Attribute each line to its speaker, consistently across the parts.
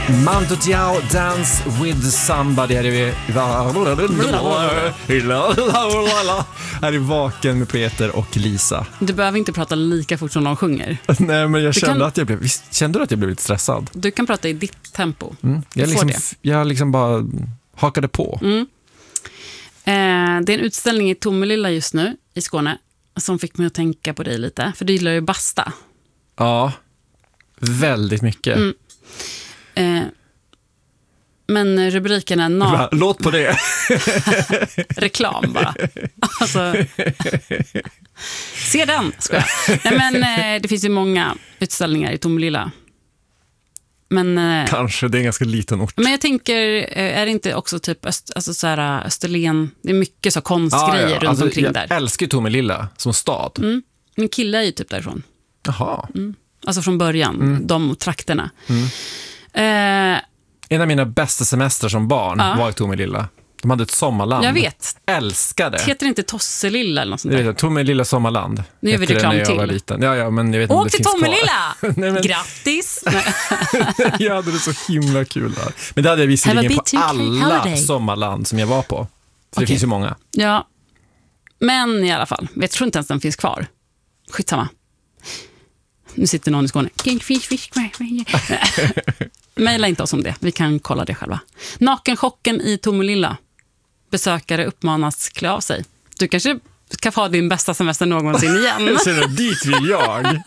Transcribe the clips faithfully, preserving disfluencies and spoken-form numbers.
Speaker 1: Mando Diao, Dance with Somebody. Här är vi Här är Vaken med Peter och Lisa.
Speaker 2: Du behöver inte prata lika fort som de sjunger.
Speaker 1: Nej, men jag
Speaker 2: du
Speaker 1: kände
Speaker 2: kan...
Speaker 1: att jag blev visst, kände du att jag blev lite stressad?
Speaker 2: Du kan prata i ditt tempo.
Speaker 1: Mm. Jag, liksom, jag liksom bara hakade på.
Speaker 2: Mm. Eh, det är en utställning i Tomelilla just nu i Skåne som fick mig att tänka på dig lite. För du gillar ju basta.
Speaker 1: Ja, väldigt mycket.
Speaker 2: Mm. Eh, men rubriken är na-
Speaker 1: Låt på det.
Speaker 2: Reklam bara. Alltså, se den, ska jag. Nej, men eh, det finns ju många utställningar i Tomelilla. Men, eh,
Speaker 1: Kanske, det är en ganska liten ort.
Speaker 2: Men jag tänker, eh, är det inte också typ öst, alltså så här, Österlen, det är mycket så konstgrejer ja, ja. runt
Speaker 1: alltså,
Speaker 2: omkring
Speaker 1: jag
Speaker 2: där.
Speaker 1: Jag älskar ju Tomelilla som stad.
Speaker 2: Mm. Min kille är ju typ därifrån.
Speaker 1: Jaha.
Speaker 2: Mm. Alltså från början, mm. de trakterna.
Speaker 1: Mm.
Speaker 2: Eh,
Speaker 1: en av mina bästa semester som barn ja. var i Tomelilla. De hade ett sommarland.
Speaker 2: Jag vet.
Speaker 1: Älskade.
Speaker 2: Heter det inte Tosselilla eller något sånt
Speaker 1: där? Tomelilla sommarland.
Speaker 2: Nu gör vi reklam till.
Speaker 1: Jag var liten. Ja, ja, men jag vet
Speaker 2: Åk
Speaker 1: inte
Speaker 2: till Tomelilla! Nej, men... Grattis!
Speaker 1: Jag hade det så himla kul där. Men det hade jag visserligen på alla sommarland som jag var på. Så okay. Det finns ju många.
Speaker 2: Ja, men i alla fall. Jag tror inte ens den finns kvar. Skitsamma. Nu sitter någon i Skåne. Maila inte oss om det. Vi kan kolla det själva. Nakenchocken i Tomelilla. Besökare uppmanas klä av sig. Du kanske ska få din bästa semester någonsin igen.
Speaker 1: Så dit vill jag.
Speaker 2: uh,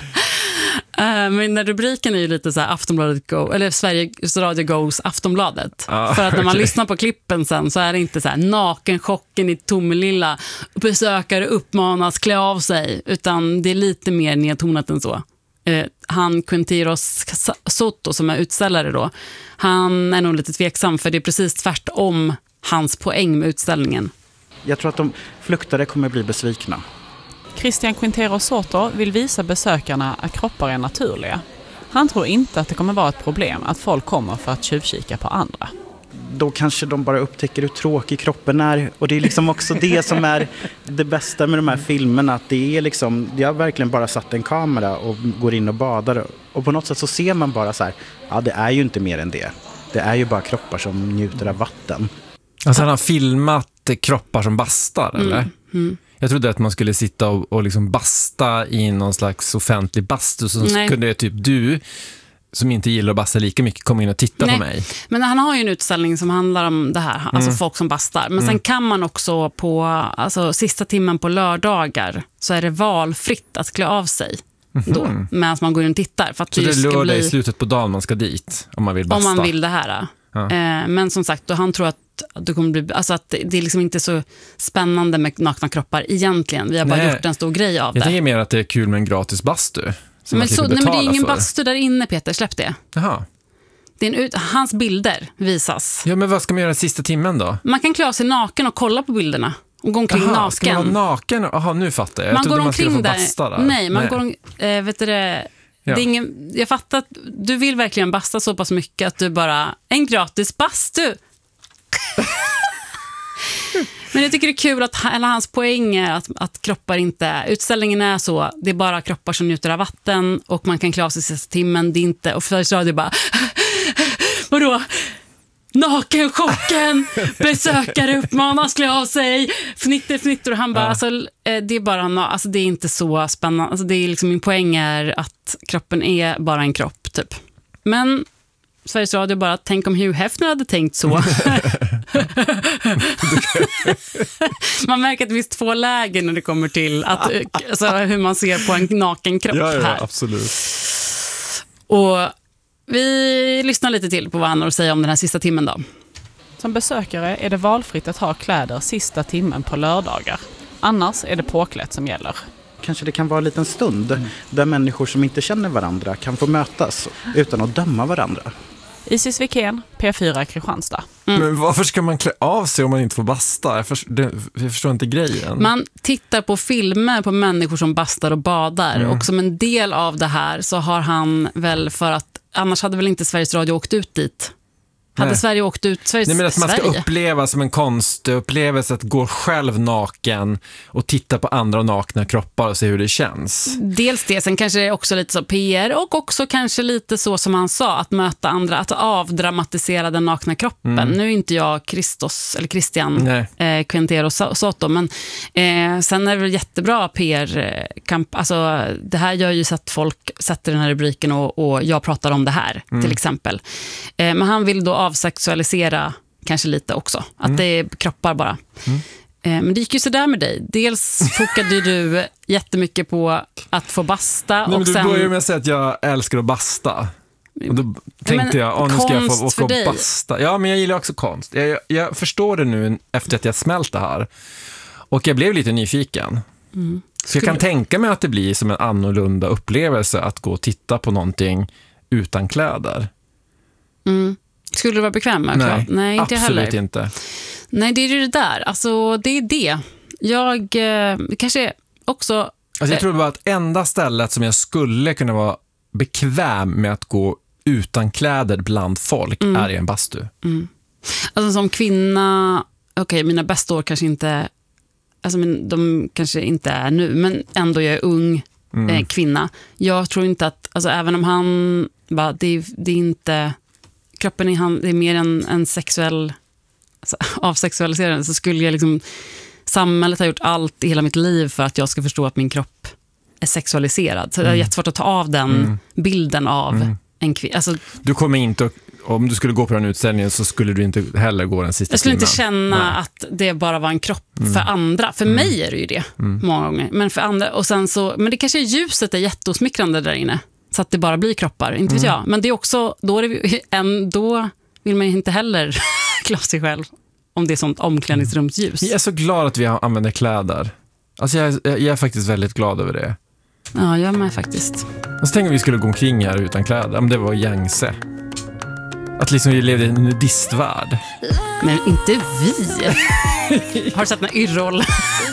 Speaker 2: men rubriken är ju lite så här Aftonbladet Go, eller Sveriges Radio Goes Aftonbladet. Ah, För att när man okay. lyssnar på klippen sen så är det inte så här nakenchocken i Tomelilla. Besökare uppmanas klä av sig. Utan det är lite mer nedtonat än så. Uh, han Quintiros Soto som är utställare då, han är nog lite tveksam för det är precis tvärtom hans poäng med utställningen.
Speaker 3: Jag tror att de fluktare kommer bli besvikna.
Speaker 4: Christian Quintero Soto vill visa besökarna att kroppar är naturliga. Han tror inte att det kommer vara ett problem att folk kommer för att tjuvkika på andra.
Speaker 3: Då kanske de bara upptäcker hur tråkig kroppen är. Och det är liksom också det som är det bästa med de här filmerna. Att det är liksom, jag har verkligen bara satt en kamera och går in och badar. Och på något sätt så ser man bara så här, ja det är ju inte mer än det. Det är ju bara kroppar som njuter av vatten.
Speaker 1: Alltså han har filmat kroppar som bastar, eller?
Speaker 2: Mm, mm.
Speaker 1: Jag trodde att man skulle sitta och, och liksom basta i någon slags offentlig bastu. Så Nej. kunde typ du, som inte gillar att basta lika mycket, komma in och titta Nej. på mig.
Speaker 2: Men han har ju en utställning som handlar om det här. Alltså mm. folk som bastar. Men mm. sen kan man också på alltså, sista timmen på lördagar så är det valfritt att klä av sig. Mm-hmm. Då, medan man går in och tittar. För att
Speaker 1: så
Speaker 2: det,
Speaker 1: det är lördag
Speaker 2: bli...
Speaker 1: i slutet på dagen man ska dit om man vill basta?
Speaker 2: Om man vill det här. Ja. Eh, men som sagt, då han tror att du kommer bli, alltså att det är liksom inte så spännande med nakna kroppar egentligen. Vi har bara nej. gjort en stor grej av
Speaker 1: jag
Speaker 2: det.
Speaker 1: Jag tänker mer att det är kul med en gratis bastu.
Speaker 2: Men, så, nej, men det är ingen för. bastu där inne, Peter. Släpp det.
Speaker 1: Jaha.
Speaker 2: Det är en ut, hans bilder visas.
Speaker 1: Ja, men vad ska man göra sista timmen då?
Speaker 2: Man kan klä sig naken och kolla på bilderna. Och gå omkring Aha, naken. Ska
Speaker 1: man vara naken? Jaha, nu fattar jag. Jag
Speaker 2: man går
Speaker 1: man
Speaker 2: omkring där.
Speaker 1: där.
Speaker 2: Nej, man nej. går om, äh, vet du det... Ja. Det är ingen, jag fattar att du vill verkligen basta så pass mycket att du bara, en gratis bastu. Men jag tycker det är kul att eller hans poäng är att, att kroppar inte, utställningen är så, det är bara kroppar som njuter av vatten och man kan klä av sig sista timmen, det är inte, och Sveriges Radio bara, vadå? Nakenchocken, besökare uppmanas klä av sig, fnitter, fnitter och han bara, ja. alltså, det är bara, alltså det är inte så spännande, alltså det är liksom, min poäng är att kroppen är bara en kropp typ. Men Sveriges Radio bara, tänk om Hugh Hefner hade tänkt så. Man märker att det finns två läger när det kommer till att, alltså, hur man ser på en naken kropp
Speaker 1: ja, ja,
Speaker 2: här.
Speaker 1: Absolut.
Speaker 2: Och vi lyssnar lite till på vad han har att säga om den här sista timmen då.
Speaker 4: Som besökare är det valfritt att ha kläder sista timmen på lördagar. Annars är det påklätt som gäller.
Speaker 3: Kanske det kan vara en liten stund mm. där människor som inte känner varandra kan få mötas utan att döma varandra.
Speaker 4: Isis Wikén, P fyra Kristianstad.
Speaker 1: Mm. Men varför ska man klä av sig om man inte får basta? Jag förstår, det, jag förstår inte grejen.
Speaker 2: Man tittar på filmer på människor som bastar och badar. Mm. Och som en del av det här så har han väl för att, annars hade väl inte Sveriges Radio åkt ut dit Hade
Speaker 1: Nej.
Speaker 2: Sverige åkt ut Sverige,
Speaker 1: Nej, men att man ska
Speaker 2: Sverige.
Speaker 1: uppleva som en konstupplevelse att gå själv naken och titta på andra nakna kroppar och se hur det känns.
Speaker 2: Dels det, sen kanske det är också lite så P R och också kanske lite så som han sa, att möta andra, att avdramatisera den nakna kroppen.
Speaker 1: Mm.
Speaker 2: Nu är inte jag Christos eller Christian eh, Quintero Soto, men eh, sen är det väl jättebra P R-kamp. Alltså, det här gör ju så att folk sätter den här rubriken och, och jag pratar om det här, mm. till exempel. Eh, men han vill då avsexualisera kanske lite också. Att mm. det är kroppar bara. Mm. Eh, men det gick ju så där med dig. Dels fokade du jättemycket på att få basta.
Speaker 1: Nej,
Speaker 2: och
Speaker 1: men du
Speaker 2: sen...
Speaker 1: började med att säga att jag älskar att basta. Och då tänkte men, jag, nu ska jag få, få basta. Ja, men jag gillar också konst. Jag, jag, jag förstår det nu efter att jag smält det här. Och jag blev lite nyfiken. Mm. Så jag kan tänka mig att det blir som en annorlunda upplevelse att gå och titta på någonting utan kläder.
Speaker 2: Mm. Skulle du vara bekväm med?
Speaker 1: Nej,
Speaker 2: Nej, inte
Speaker 1: absolut
Speaker 2: heller.
Speaker 1: inte.
Speaker 2: Nej, det är ju det där. Alltså, det är det. Jag eh, kanske också...
Speaker 1: Alltså, jag tror bara att enda stället som jag skulle kunna vara bekväm med att gå utan kläder bland folk mm. är i en bastu.
Speaker 2: Mm. Alltså som kvinna... Okej, okay, mina bästa år kanske inte... Alltså, men de kanske inte är nu, men ändå jag är ung mm. eh, kvinna. Jag tror inte att... Alltså, även om han... Bara, det, det är inte... Kroppen är, han, det är mer en, en sexuell alltså, avsexualiserande, så skulle jag liksom samhället har gjort allt i hela mitt liv för att jag ska förstå att min kropp är sexualiserad. Så mm. det är jättesvårt att ta av den mm. bilden av mm. en kvinna. Alltså,
Speaker 1: du kommer inte, om du skulle gå på den utställningen så skulle du inte heller gå den sista
Speaker 2: jag skulle
Speaker 1: timmen.
Speaker 2: inte känna Nej. Att det bara var en kropp mm. för andra. För mm. mig är det ju det mm. många gånger. Men för andra, och sen så, men det kanske är ljuset är jätteosmickrande där inne. Så att det bara blir kroppar, inte vet mm. jag. Men det är också, då, är det, en, då vill man ju inte heller klä sig själv om det är sånt omklädningsrumsljus.
Speaker 1: Jag är så glad att vi använder kläder. Alltså jag, jag är faktiskt väldigt glad över det.
Speaker 2: Ja, jag med faktiskt.
Speaker 1: Och så tänker vi skulle gå omkring här utan kläder, om det var gängse. Att liksom vi levde i en nudistvärld.
Speaker 2: Men inte vi. Har du sett den här Yrrol?